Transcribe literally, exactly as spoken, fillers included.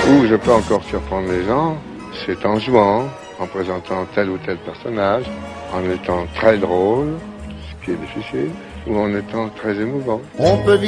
Où je peux encore surprendre les gens, c'est en jouant, en présentant tel ou tel personnage, en étant très drôle, ce qui est difficile, ou en étant très émouvant. On peut vivre